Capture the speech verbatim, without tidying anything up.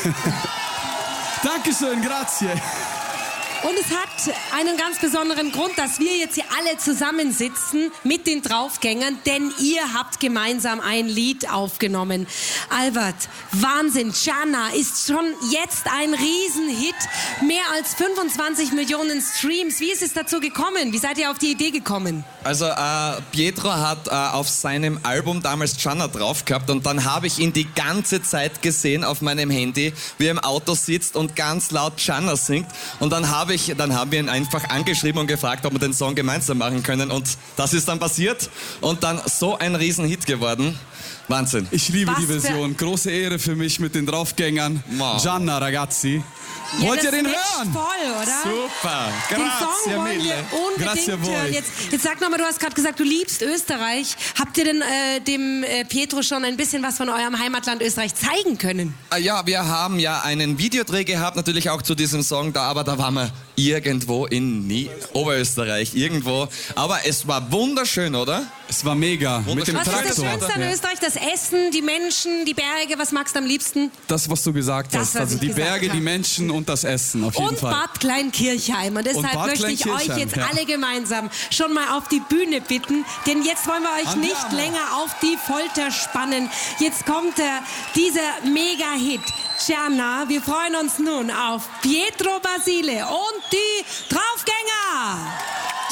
Dankeschön, grazie. Und es hat einen ganz besonderen Grund, dass wir jetzt hier alle zusammensitzen mit den Draufgängern, denn ihr habt gemeinsam ein Lied aufgenommen. Albert, Wahnsinn, Gianna ist schon jetzt ein Riesenhit, mehr als fünfundzwanzig Millionen Streams. Wie ist es dazu gekommen? Wie seid ihr auf die Idee gekommen? Also äh, Pietro hat äh, auf seinem Album damals Gianna drauf gehabt und dann habe ich ihn die ganze Zeit gesehen auf meinem Handy, wie er im Auto sitzt und ganz laut Gianna singt und dann habe ich, dann haben wir ihn einfach angeschrieben und gefragt, ob wir den Song gemeinsam machen können und das ist dann passiert und dann so ein Riesenhit geworden. Wahnsinn. Ich liebe Was die Version. Große Ehre für mich mit den Draufgängern. Wow. Gianna, ragazzi. Ja, Wollt ihr das den matcht hören? voll, oder? Super. Den Song Grazie wollen wir mille. unbedingt Grazie a voi. hören. Jetzt, jetzt sag nochmal, du hast gerade gesagt, du liebst Österreich. Habt ihr denn äh, dem äh, Pietro schon ein bisschen was von eurem Heimatland Österreich zeigen können? Äh, Ja, wir haben ja einen Videodreh gehabt, natürlich auch zu diesem Song da, aber da waren wir irgendwo in Nie Oberösterreich, irgendwo. Aber es war wunderschön, oder? Es war mega. Mit dem Was ist das Traktor. Schönste an Ja. Österreich? Das Essen, die Menschen, die Berge. Was magst du am liebsten? Das, was du gesagt Das, hast. was Also ich die gesagt Berge, habe. die Menschen und das Essen, auf jeden Und Fall. Bad Kleinkirchheim. Und deshalb Bad möchte ich euch Kleinkirchheim, jetzt ja. alle gemeinsam schon mal auf die Bühne bitten. Denn jetzt wollen wir euch Andiamo. nicht länger auf die Folter spannen. Jetzt kommt äh, dieser Mega-Hit. Gianna, wir freuen uns nun auf Pietro Basile und die Draufgänger.